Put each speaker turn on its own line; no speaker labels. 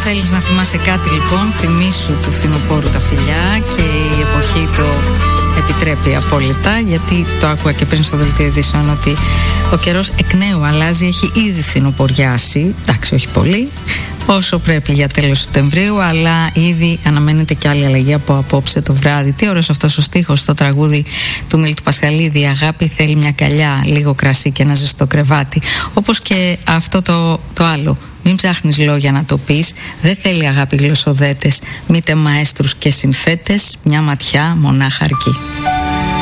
θέλεις να θυμάσαι κάτι λοιπόν, θυμήσου του φθινοπόρου τα φιλιά, και η εποχή το επιτρέπει απόλυτα, γιατί το άκουγα και πριν στο δελτίο ειδήσεων ότι ο καιρός εκ νέου αλλάζει, έχει ήδη φθινοποριάσει, εντάξει όχι πολύ, όσο πρέπει για τέλος Σεπτεμβρίου, αλλά ήδη αναμένεται και άλλη αλλαγή από απόψε το βράδυ. Τι ωραίος αυτός ο στίχος στο τραγούδι του Μίλτου Πασχαλίδη, η αγάπη θέλει μια καλιά, λίγο κρασί και ένα ζεστό κρεβάτι. Όπως και αυτό το άλλο, μην ψάχνεις λόγια να το πεις, δεν θέλει αγάπη γλωσσοδέτες, μήτε μαέστρους και συνθέτες, μια ματιά μονάχα αρκεί.